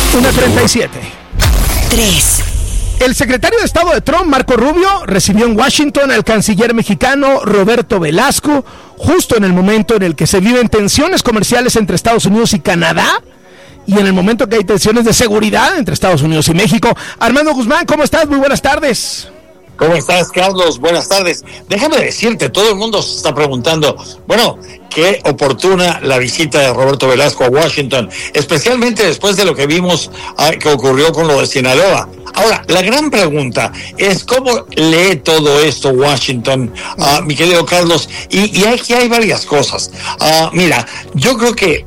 1:37. 3. El secretario de Estado de Trump, Marco Rubio, recibió en Washington al canciller mexicano Roberto Velasco, justo en el momento en el que se viven tensiones comerciales entre Estados Unidos y Canadá, y en el momento que hay tensiones de seguridad entre Estados Unidos y México. Armando Guzmán, ¿cómo estás? Muy buenas tardes. ¿Cómo estás, Carlos? Buenas tardes. Déjame decirte, todo el mundo se está preguntando, bueno, qué oportuna la visita de Roberto Velasco a Washington, especialmente después de lo que vimos que ocurrió con lo de Sinaloa. Ahora, la gran pregunta es cómo lee todo esto Washington, mi querido Carlos, y aquí hay varias cosas. Mira, yo creo que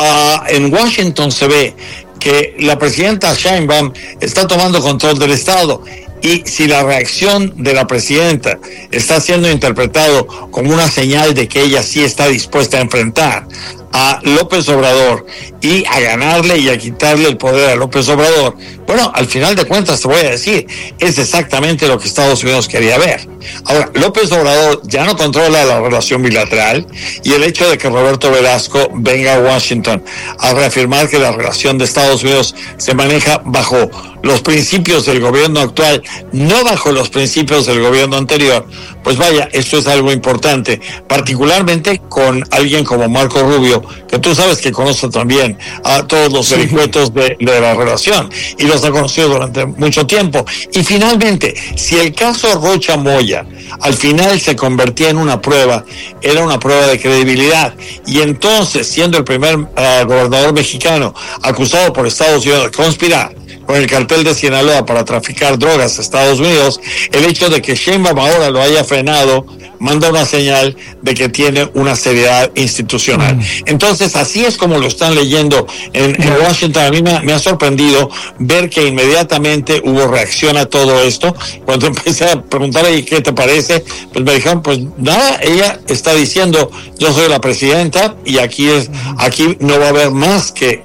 en Washington se ve que la presidenta Sheinbaum está tomando control del Estado. Y si la reacción de la presidenta está siendo interpretado como una señal de que ella sí está dispuesta a enfrentar a López Obrador y a ganarle y a quitarle el poder a López Obrador, bueno, al final de cuentas te voy a decir, es exactamente lo que Estados Unidos quería ver. Ahora, López Obrador ya no controla la relación bilateral, y el hecho de que Roberto Velasco venga a Washington a reafirmar que la relación de Estados Unidos se maneja bajo los principios del gobierno actual, no bajo los principios del gobierno anterior, pues vaya, esto es algo importante, particularmente con alguien como Marco Rubio, que tú sabes que conoce también a todos los vericuetos de la relación, y los ha conocido durante mucho tiempo. Y finalmente, si el caso Rocha Moya al final se convertía en una prueba, era una prueba de credibilidad, y entonces, siendo el primer gobernador mexicano acusado por Estados Unidos de conspirar con el cartel de Sinaloa para traficar drogas a Estados Unidos, el hecho de que Sheinbaum ahora lo haya frenado manda una señal de que tiene una seriedad institucional. Entonces, así es como lo están leyendo en Washington. A mí me ha sorprendido ver que inmediatamente hubo reacción a todo esto. Cuando empecé a preguntarle qué te parece, pues me dijeron, pues nada, ella está diciendo, yo soy la presidenta y aquí no va a haber más que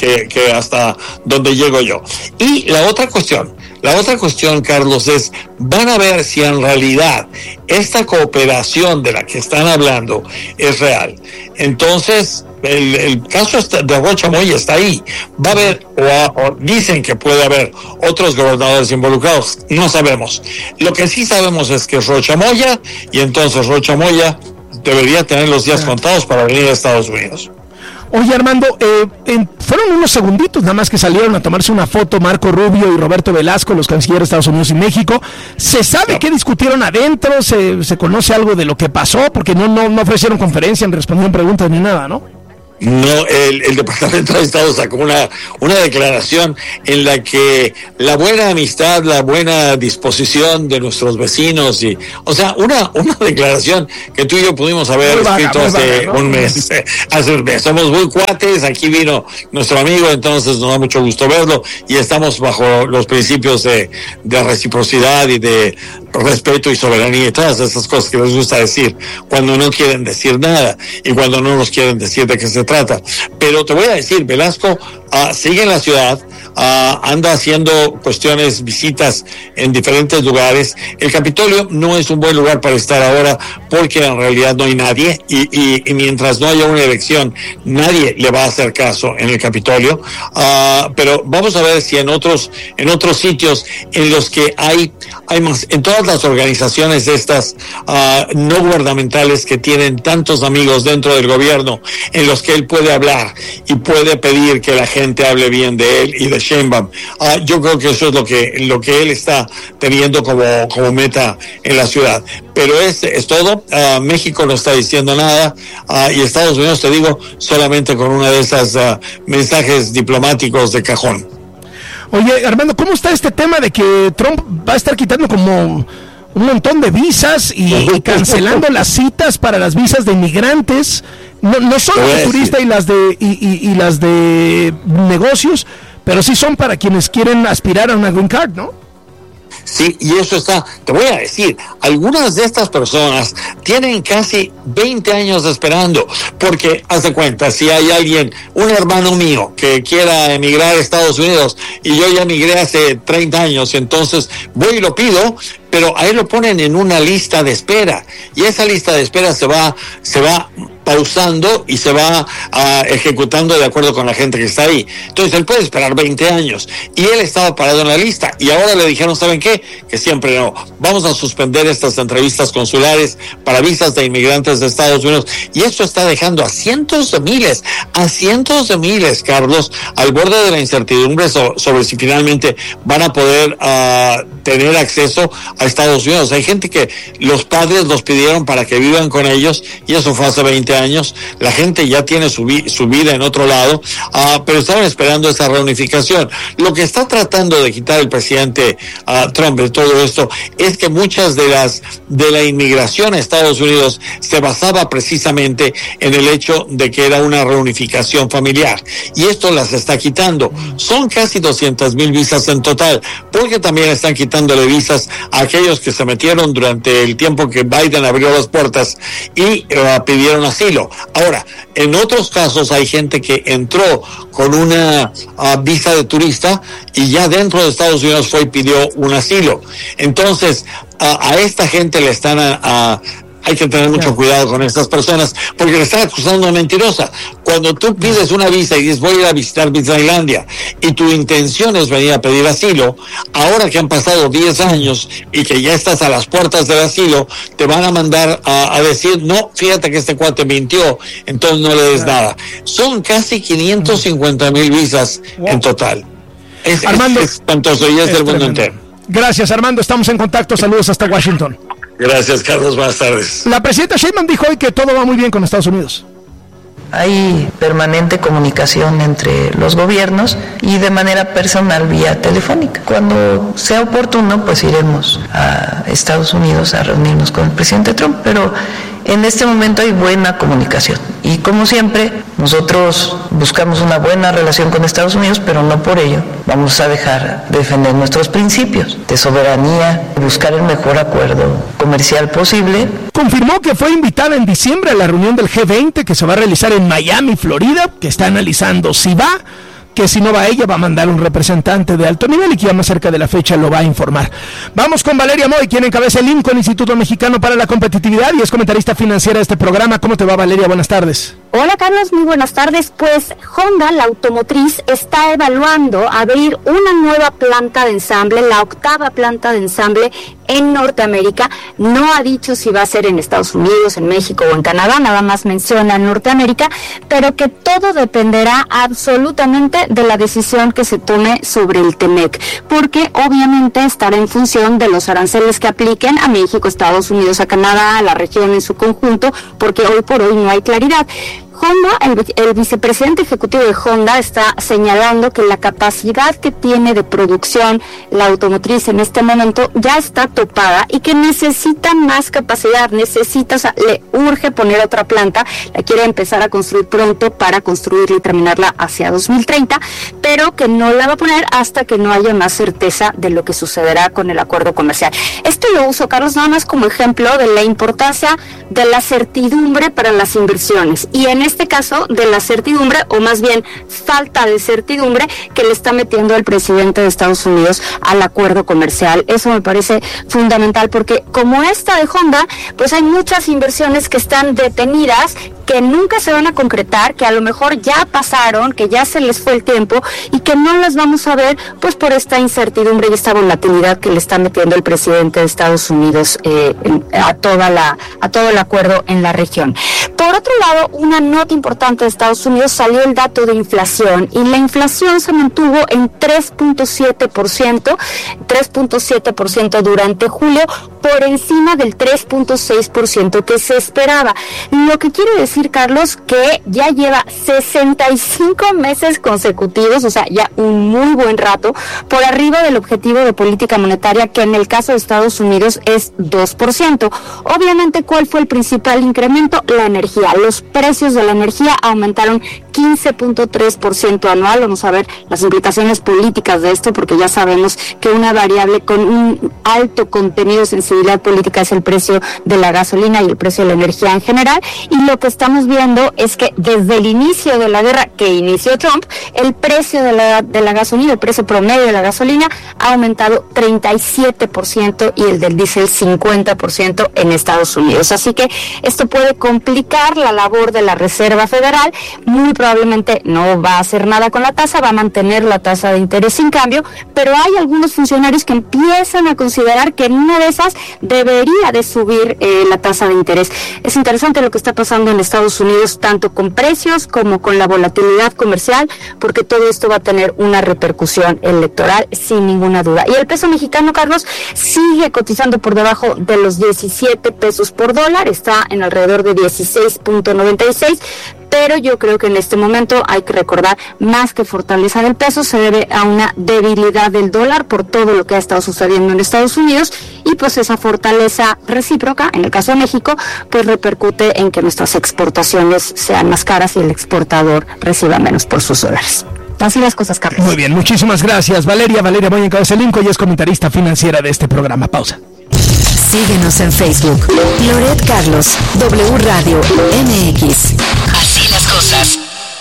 hasta donde llego yo. Y la otra cuestión, Carlos, es, van a ver si en realidad esta cooperación de la que están hablando es real. Entonces, el caso de Rocha Moya está ahí. Va a haber, o dicen que puede haber otros gobernadores involucrados. No sabemos. Lo que sí sabemos es que es Rocha Moya, y entonces Rocha Moya debería tener los días contados para venir a Estados Unidos. Oye, Armando, fueron unos segunditos nada más que salieron a tomarse una foto Marco Rubio y Roberto Velasco, los cancilleres de Estados Unidos y México. ¿Se sabe qué discutieron adentro? ¿Se conoce algo de lo que pasó? Porque no ofrecieron conferencia, ni respondieron preguntas ni nada, ¿no? No, el Departamento de Estado sacó una declaración en la que la buena amistad, la buena disposición de nuestros vecinos, y, o sea, una declaración que tú y yo pudimos haber escrito hace un mes. Somos muy cuates, aquí vino nuestro amigo, entonces nos da mucho gusto verlo, y estamos bajo los principios de reciprocidad y de respeto y soberanía y todas esas cosas que les gusta decir cuando no quieren decir nada y cuando no nos quieren decir de qué se trata. Pero te voy a decir, Velasco sigue en la ciudad, anda haciendo visitas en diferentes lugares. El Capitolio no es un buen lugar para estar ahora porque en realidad no hay nadie, y mientras no haya una elección nadie le va a hacer caso en el Capitolio, pero vamos a ver si en otros sitios en los que hay más, en todas las organizaciones estas no gubernamentales que tienen tantos amigos dentro del gobierno, en los que él puede hablar y puede pedir que la gente hable bien de él y de Sheinbaum. Yo creo que eso es lo que él está teniendo como meta en la ciudad. Pero es todo. México no está diciendo nada, y Estados Unidos, te digo, solamente con una de esas mensajes diplomáticos de cajón. Oye, Armando, ¿cómo está este tema de que Trump va a estar quitando como un montón de visas y cancelando las citas para las visas de inmigrantes, no solo de turista y las de negocios, pero sí son para quienes quieren aspirar a una green card, ¿no? Sí, y eso está, te voy a decir, algunas de estas personas tienen casi 20 años esperando, porque haz de cuenta, si hay alguien, un hermano mío que quiera emigrar a Estados Unidos y yo ya emigré hace 30 años, entonces voy y lo pido, pero a él lo ponen en una lista de espera, y esa lista de espera se va pausando y se va ejecutando de acuerdo con la gente que está ahí. Entonces él puede esperar 20 años, y él estaba parado en la lista, y ahora le dijeron, ¿saben qué? Que siempre no, vamos a suspender estas entrevistas consulares para visas de inmigrantes de Estados Unidos, y esto está dejando a cientos de miles, Carlos, al borde de la incertidumbre sobre si finalmente van a poder tener acceso a Estados Unidos. Hay gente que los padres los pidieron para que vivan con ellos, y eso fue hace 20 años. La gente ya tiene su vida en otro lado, pero estaban esperando esa reunificación. Lo que está tratando de quitar el presidente Trump de todo esto es que muchas de la inmigración a Estados Unidos se basaba precisamente en el hecho de que era una reunificación familiar, y esto las está quitando. Son casi 200,000 visas en total, porque también están quitándole visas a aquellos que se metieron durante el tiempo que Biden abrió las puertas y pidieron asilo. Ahora, en otros casos hay gente que entró con una visa de turista y ya dentro de Estados Unidos fue y pidió un asilo. Entonces, a esta gente le están hay que tener mucho cuidado con estas personas, porque le están acusando de mentirosa. Cuando tú pides una visa y dices, voy a ir a visitar Disneylandia, y tu intención es venir a pedir asilo, ahora que han pasado 10 años y que ya estás a las puertas del asilo, te van a mandar a decir, no, fíjate que este cuate mintió, entonces no le des nada. Son casi 550,000 visas en total. Armando, es espantoso, y es del mundo entero. Gracias, Armando, estamos en contacto. Saludos hasta Washington. Gracias, Carlos, buenas tardes. La presidenta Sheinbaum dijo hoy que todo va muy bien con Estados Unidos. Hay permanente comunicación entre los gobiernos y de manera personal vía telefónica. Cuando sea oportuno, pues iremos a Estados Unidos a reunirnos con el presidente Trump, pero en este momento hay buena comunicación. Y como siempre, nosotros buscamos una buena relación con Estados Unidos, pero no por ello vamos a dejar de defender nuestros principios de soberanía, buscar el mejor acuerdo comercial posible. Confirmó que fue invitada en diciembre a la reunión del G20 que se va a realizar en Miami, Florida, que está analizando si va, que si no va ella va a mandar un representante de alto nivel, y que ya más cerca de la fecha lo va a informar. Vamos con Valeria Moy, quien encabeza el IMCO, el Instituto Mexicano para la Competitividad, y es comentarista financiera de este programa. ¿Cómo te va, Valeria? Buenas tardes. Hola, Carlos, muy buenas tardes. Pues Honda, la automotriz, está evaluando abrir una nueva planta de ensamble, la 8ª planta de ensamble en Norteamérica. No ha dicho si va a ser en Estados Unidos, en México o en Canadá, nada más menciona Norteamérica, pero que todo dependerá absolutamente de la decisión que se tome sobre el TEMEC, porque obviamente estará en función de los aranceles que apliquen a México, Estados Unidos, a Canadá, a la región en su conjunto, porque hoy por hoy no hay claridad. Honda, el vicepresidente ejecutivo de Honda está señalando que la capacidad que tiene de producción la automotriz en este momento ya está topada y que necesita más capacidad, le urge poner otra planta, la quiere empezar a construir pronto para construirla y terminarla hacia 2030, pero que no la va a poner hasta que no haya más certeza de lo que sucederá con el acuerdo comercial. Esto lo uso, Carlos, nada más como ejemplo de la importancia de la certidumbre para las inversiones, y en este caso de la certidumbre, o más bien falta de certidumbre, que le está metiendo el presidente de Estados Unidos al acuerdo comercial. Eso me parece fundamental, porque como esta de Honda, pues hay muchas inversiones que están detenidas, que nunca se van a concretar, que a lo mejor ya pasaron, que ya se les fue el tiempo y que no las vamos a ver pues por esta incertidumbre y esta volatilidad que le está metiendo el presidente de Estados Unidos a todo el acuerdo en la región. Por otro lado, una nota importante de Estados Unidos: salió el dato de inflación, y la inflación se mantuvo en 3.7% durante julio, por encima del 3.6% que se esperaba. Lo que quiere decir, Carlos, que ya lleva 65 meses consecutivos, o sea, ya un muy buen rato, por arriba del objetivo de política monetaria, que en el caso de Estados Unidos es 2%. Obviamente, ¿cuál fue el principal incremento? La energía. Los precios de la energía aumentaron 15.3% anual. Vamos a ver las implicaciones políticas de esto, porque ya sabemos que una variable con un alto contenido de sensibilidad política es el precio de la gasolina y el precio de la energía en general, y lo que está estamos viendo es que desde el inicio de la guerra que inició Trump, el precio de la gasolina, el precio promedio de la gasolina ha aumentado 37% y el del diésel 50% en Estados Unidos. Así que esto puede complicar la labor de la Reserva Federal. Muy probablemente no va a hacer nada con la tasa, va a mantener la tasa de interés sin cambio, pero hay algunos funcionarios que empiezan a considerar que en una de esas debería de subir la tasa de interés. Es interesante lo que está pasando en Estados Unidos, tanto con precios como con la volatilidad comercial, porque todo esto va a tener una repercusión electoral sin ninguna duda. Y el peso mexicano, Carlos, sigue cotizando por debajo de los 17 pesos por dólar, está en alrededor de 16.96, pero yo creo que en este momento hay que recordar, más que fortaleza del peso, se debe a una debilidad del dólar por todo lo que ha estado sucediendo en Estados Unidos, y pues esa fortaleza recíproca, en el caso de México, pues repercute en que nuestras exportaciones sean más caras y el exportador reciba menos por sus dólares. Así las cosas, Carlos. Muy bien, muchísimas gracias, Valeria Boya Encaucelinco, y es comentarista financiera de este programa. Pausa. Síguenos en Facebook. Loret Carlos, W Radio MX. Así las cosas.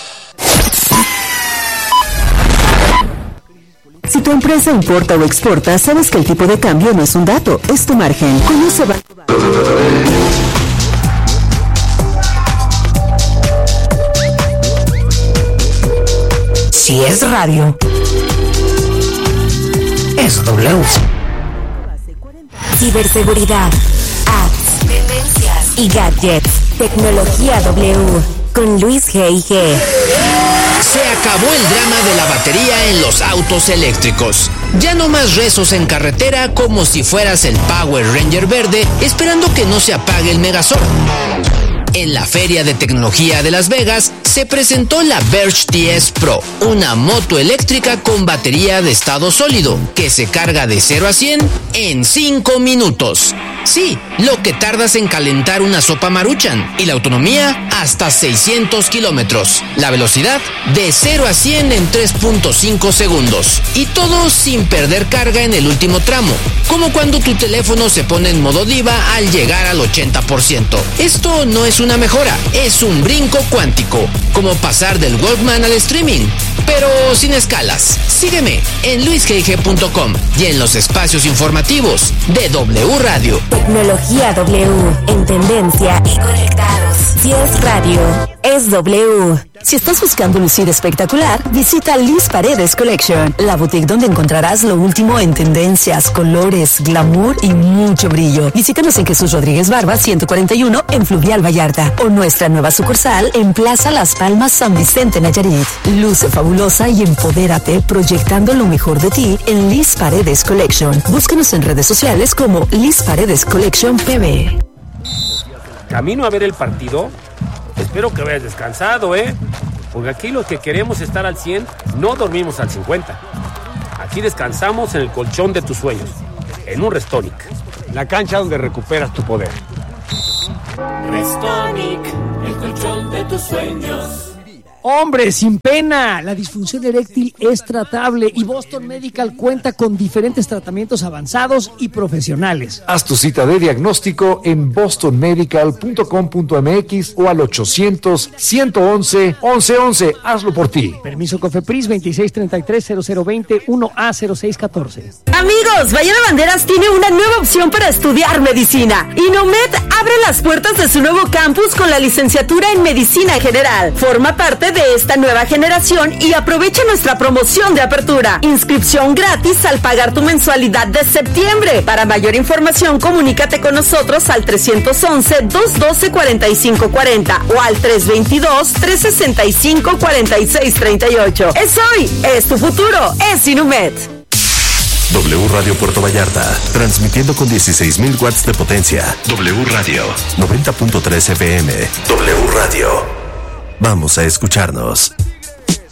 Si tu empresa importa o exporta, sabes que el tipo de cambio no es un dato, es tu margen. Conoce Banco. Si es radio, es W. Ciberseguridad, apps, tendencias y gadgets. Tecnología W con Luis G.I.G. Se acabó el drama de la batería en los autos eléctricos. Ya no más rezos en carretera como si fueras el Power Ranger verde esperando que no se apague el Megazord. En la Feria de Tecnología de Las Vegas se presentó la Verge TS Pro, una moto eléctrica con batería de estado sólido que se carga de 0 a 100 en 5 minutos. Sí, lo que tardas en calentar una sopa Maruchan, y la autonomía hasta 600 kilómetros. La velocidad de 0 a 100 en 3.5 segundos. Y todo sin perder carga en el último tramo, como cuando tu teléfono se pone en modo diva al llegar al 80%. Esto no es una mejora, es un brinco cuántico, como pasar del Walkman al streaming, pero sin escalas. Sígueme en luisgig.com y en los espacios informativos de W Radio. Tecnología W, en tendencia y conectados. Si es radio, es W. Si estás buscando lucir espectacular, visita Liz Paredes Collection, la boutique donde encontrarás lo último en tendencias, colores, glamour y mucho brillo. Visítanos en Jesús Rodríguez Barba 141 en Fluvial Vallarta, o nuestra nueva sucursal en Plaza Las Palmas San Vicente Nayarit. Luce fabulosa y empodérate proyectando lo mejor de ti en Liz Paredes Collection. Búscanos en redes sociales como Liz Paredes Collection PB. Camino a ver el partido. Espero que vayas descansado, porque aquí los que queremos estar al 100 no dormimos al 50. Aquí descansamos en el colchón de tus sueños, en un Restonic, la cancha donde recuperas tu poder. Restonic, el colchón de tus sueños. Hombre, sin pena, la disfunción eréctil es tratable y Boston Medical cuenta con diferentes tratamientos avanzados y profesionales. Haz tu cita de diagnóstico en bostonmedical.com.mx o al 800-111-1111. Hazlo por ti. Permiso COFEPRIS 2633-0020 1A0614. Amigos, Bahía de Banderas tiene una nueva opción para estudiar medicina. Inomed abre las puertas de su nuevo campus con la licenciatura en Medicina General. Forma parte de esta nueva generación y aprovecha nuestra promoción de apertura. Inscripción gratis al pagar tu mensualidad de septiembre. Para mayor información, comunícate con nosotros al 311-212-4540 o al 322-365-4638. Es hoy, es tu futuro, es Inumet. W Radio Puerto Vallarta, transmitiendo con 16,000 watts de potencia. W Radio, 90.3 FM. W Radio. Vamos a escucharnos.